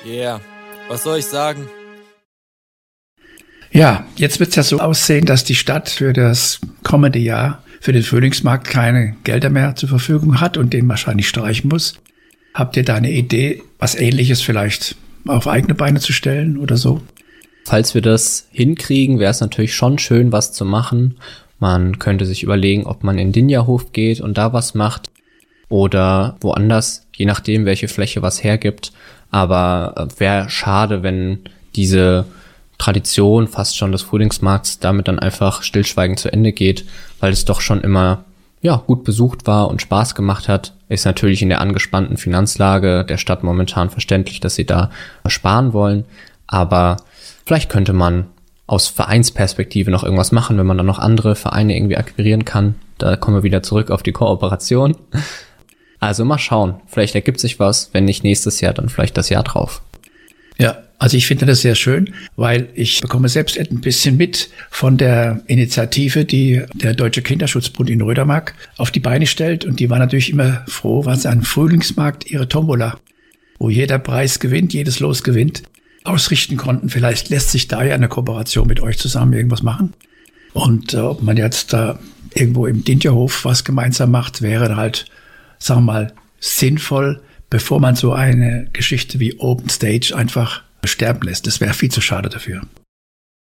Yeah, was soll ich sagen? Ja, jetzt wird es ja so aussehen, dass die Stadt für das kommende Jahr für den Frühlingsmarkt keine Gelder mehr zur Verfügung hat und den wahrscheinlich streichen muss. Habt ihr da eine Idee, was Ähnliches vielleicht auf eigene Beine zu stellen oder so? Falls wir das hinkriegen, wäre es natürlich schon schön, was zu machen. Man könnte sich überlegen, ob man in Dinjahof geht und da was macht oder woanders, je nachdem, welche Fläche was hergibt. Aber wäre schade, wenn diese Tradition fast schon des Frühlingsmarkts damit dann einfach stillschweigend zu Ende geht, weil es doch schon immer gut besucht war und Spaß gemacht hat. Ist natürlich in der angespannten Finanzlage der Stadt momentan verständlich, dass sie da sparen wollen, aber vielleicht könnte man aus Vereinsperspektive noch irgendwas machen, wenn man dann noch andere Vereine irgendwie akquirieren kann. Da kommen wir wieder zurück auf die Kooperation. Also mal schauen, vielleicht ergibt sich was, wenn nicht nächstes Jahr, dann vielleicht das Jahr drauf. Ja, also ich finde das sehr schön, weil ich bekomme selbst ein bisschen mit von der Initiative, die der Deutsche Kinderschutzbund in Rödermark auf die Beine stellt. Und die war natürlich immer froh, weil sie am Frühlingsmarkt ihre Tombola, wo jeder Preis gewinnt, jedes Los gewinnt, ausrichten konnten. Vielleicht lässt sich da ja eine Kooperation mit euch zusammen irgendwas machen. Und ob man jetzt da irgendwo im Dinterhof was gemeinsam macht, wäre halt, sagen wir mal, sinnvoll, bevor man so eine Geschichte wie Open Stage einfach sterben lässt. Das wäre viel zu schade dafür.